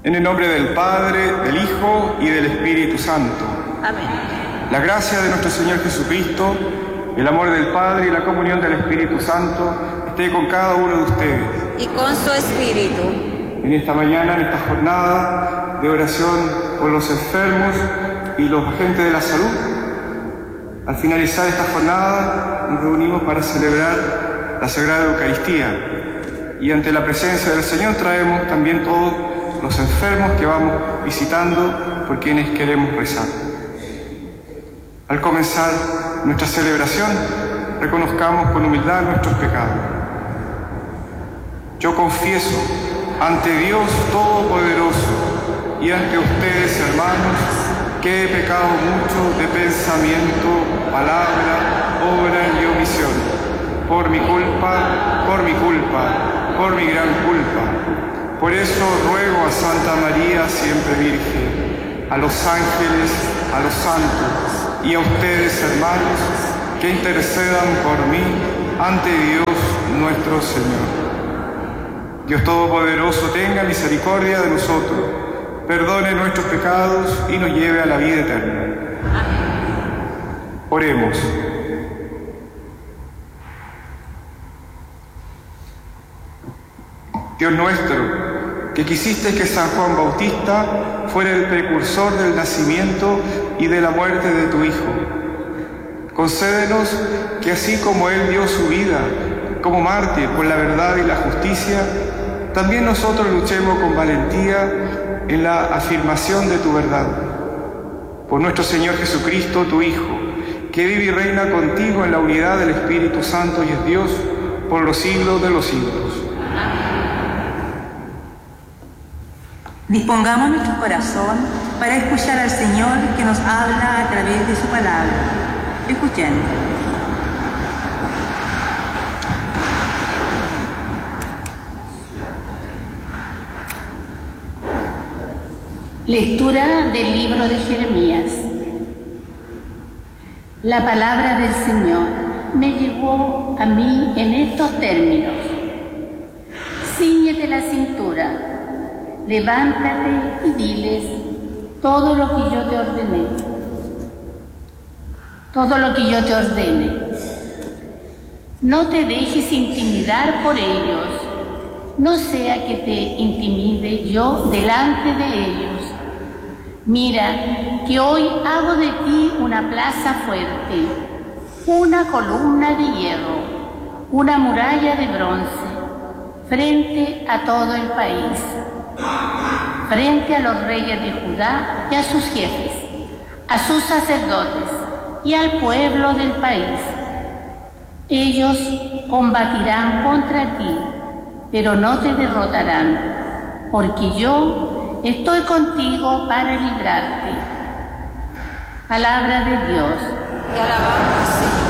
En el nombre del Padre, del Hijo y del Espíritu Santo. Amén. La gracia de nuestro Señor Jesucristo, el amor del Padre y la comunión del Espíritu Santo esté con cada uno de ustedes. Y con su espíritu. En esta mañana, en esta jornada de oración por los enfermos y los agentes de la salud, al finalizar esta jornada nos reunimos para celebrar la Sagrada Eucaristía y ante la presencia del Señor traemos también todos los enfermos que vamos visitando por quienes queremos rezar. Al comenzar nuestra celebración, reconozcamos con humildad nuestros pecados. Yo confieso ante Dios Todopoderoso y ante ustedes, hermanos, que he pecado mucho de pensamiento, palabra, obra y omisión, por mi culpa, por mi gran culpa. Por eso ruego a Santa María, siempre Virgen, a los ángeles, a los santos y a ustedes, hermanos, que intercedan por mí ante Dios nuestro Señor. Dios Todopoderoso tenga misericordia de nosotros, perdone nuestros pecados y nos lleve a la vida eterna. Oremos. Dios nuestro, que quisiste que San Juan Bautista fuera el precursor del nacimiento y de la muerte de tu Hijo, concédenos que así como Él dio su vida como mártir por la verdad y la justicia, también nosotros luchemos con valentía en la afirmación de tu verdad. Por nuestro Señor Jesucristo, tu Hijo, que vive y reina contigo en la unidad del Espíritu Santo y es Dios por los siglos de los siglos. Dispongamos nuestro corazón para escuchar al Señor que nos habla a través de su palabra. Escuchemos. Lectura del libro de Jeremías. La palabra del Señor me llegó a mí en estos términos. Cíñete la cintura, levántate y diles todo lo que yo te ordené. Todo lo que yo te ordene. No te dejes intimidar por ellos, no sea que te intimide yo delante de ellos. Mira, que hoy hago de ti una plaza fuerte, una columna de hierro, una muralla de bronce, frente a todo el país, frente a los reyes de Judá y a sus jefes, a sus sacerdotes y al pueblo del país. Ellos combatirán contra ti, pero no te derrotarán, porque yo estoy contigo para librarte. Palabra de Dios. Te alabamos, Señor.